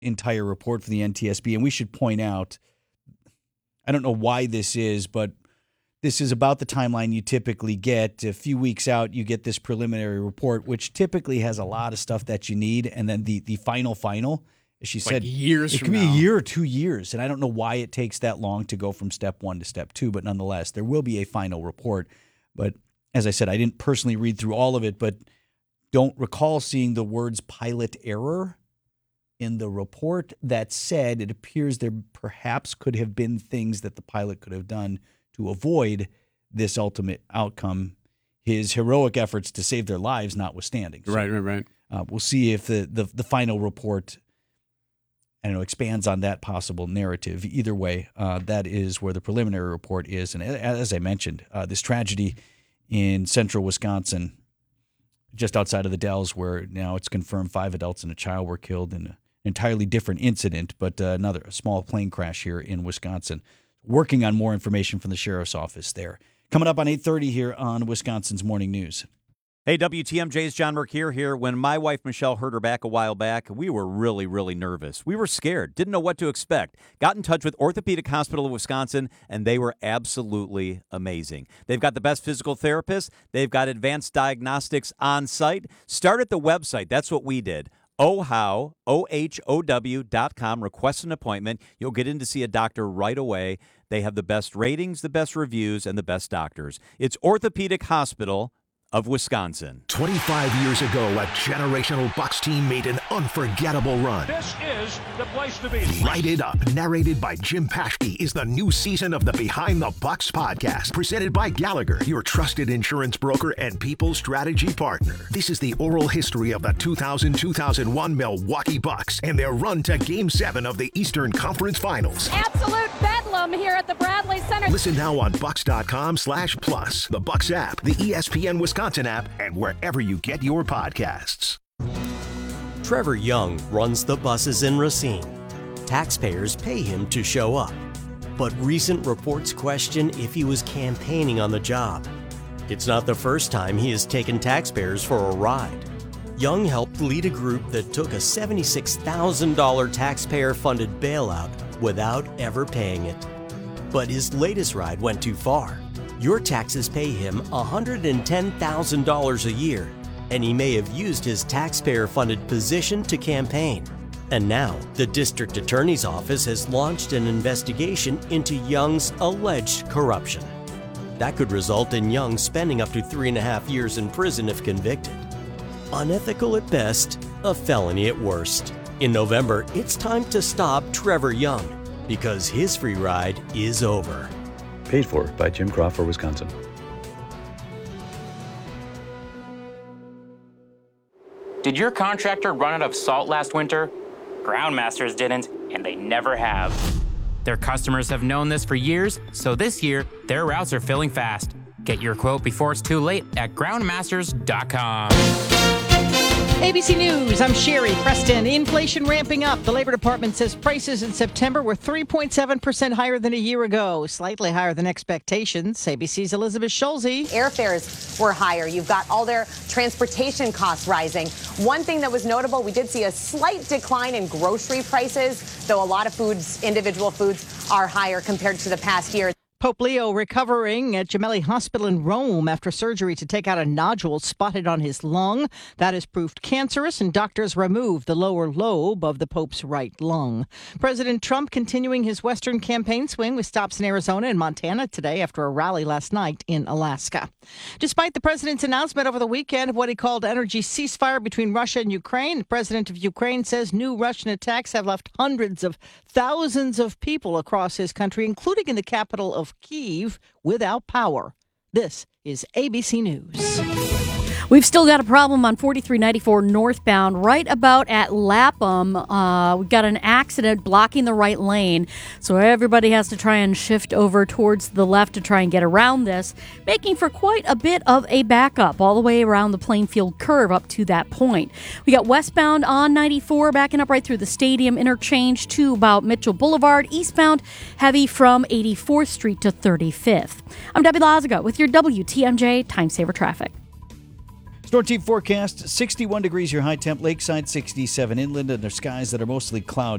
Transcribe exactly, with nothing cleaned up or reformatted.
entire report for the N T S B. And we should point out, I don't know why this is, but this is about the timeline you typically get. A few weeks out, you get this preliminary report, which typically has a lot of stuff that you need. And then the, the final, final, as she like said, years it from could be now. a year or two years. And I don't know why it takes that long to go from step one to step two. But nonetheless, there will be a final report. But as I said, I didn't personally read through all of it, but don't recall seeing the words pilot error in the report. That said, it appears there perhaps could have been things that the pilot could have done to avoid this ultimate outcome, his heroic efforts to save their lives notwithstanding. So, right, right, right. Uh, we'll see if the, the, the final report, I don't know, expands on that possible narrative. Either way, uh, that is where the preliminary report is. And as I mentioned, uh, this tragedy in central Wisconsin, just outside of the Dells, where now it's confirmed five adults and a child were killed in an entirely different incident, but uh, another a small plane crash here in Wisconsin. Working on more information from the sheriff's office there. Coming up on eight thirty here on Wisconsin's Morning News. Hey, W T M J's John Mercure here. When my wife Michelle hurt her back a while back, we were really, really nervous. We were scared, didn't know what to expect. Got in touch with Orthopedic Hospital of Wisconsin, and they were absolutely amazing. They've got the best physical therapists. They've got advanced diagnostics on site. Start at the website. That's what we did. Ohow, O H O W dot com. Request an appointment. You'll get in to see a doctor right away. They have the best ratings, the best reviews, and the best doctors. It's Orthopedic Hospital of Wisconsin. twenty-five years ago, a generational Bucks team made an unforgettable run. This is the place to be. Light It Up, narrated by Jim Paschke, is the new season of the Behind the Bucks podcast, presented by Gallagher, your trusted insurance broker and people strategy partner. This is the oral history of the two thousand two thousand one Milwaukee Bucks and their run to Game seven of the Eastern Conference Finals. Absolute bedlam here at the Bradley Center. Listen now on Bucks.com slash plus, the Bucks app, the E S P N Wisconsin app, and wherever you get your podcasts. Trevor Young runs the buses in Racine. Taxpayers pay him to show up. But recent reports question if he was campaigning on the job. It's not the first time he has taken taxpayers for a ride. Young helped lead a group that took a seventy-six thousand dollars taxpayer-funded bailout without ever paying it. But his latest ride went too far. Your taxes pay him one hundred ten thousand dollars a year, and he may have used his taxpayer-funded position to campaign. And now, the district attorney's office has launched an investigation into Young's alleged corruption. That could result in Young spending up to three and a half years in prison if convicted. Unethical at best, a felony at worst. In November, it's time to stop Trevor Young, because his free ride is over. Paid for by Jim Crawford, Wisconsin. Did your contractor run out of salt last winter? Groundmasters didn't, and they never have. Their customers have known this for years, so this year, their routes are filling fast. Get your quote before it's too late at groundmasters dot com. A B C News, I'm Sherry Preston. Inflation ramping up. The Labor Department says prices in September were three point seven percent higher than a year ago, slightly higher than expectations. A B C's Elizabeth Schulze. Airfares were higher. You've got all their transportation costs rising. One thing that was notable, we did see a slight decline in grocery prices, though a lot of foods, individual foods, are higher compared to the past year. Pope Leo recovering at Gemelli Hospital in Rome after surgery to take out a nodule spotted on his lung. That has proved cancerous, and doctors removed the lower lobe of the Pope's right lung. President Trump continuing his Western campaign swing with stops in Arizona and Montana today after a rally last night in Alaska. Despite the president's announcement over the weekend of what he called energy ceasefire between Russia and Ukraine, the president of Ukraine says new Russian attacks have left hundreds of thousands of people across his country, including in the capital of Kyiv, without power. This is A B C News. We've still got a problem on forty-three ninety-four northbound, right about at Lapham. Uh, we've got an accident blocking the right lane, so everybody has to try and shift over towards the left to try and get around this, making for quite a bit of a backup all the way around the Plainfield curve up to that point. We got westbound on ninety-four backing up right through the stadium interchange to about Mitchell Boulevard. Eastbound, heavy from eighty-fourth Street to thirty-fifth. I'm Debbie Lazaga with your W T M J Time Saver Traffic. Storm team forecast, sixty-one degrees your high temp, lakeside sixty-seven inland, under skies that are mostly cloudy.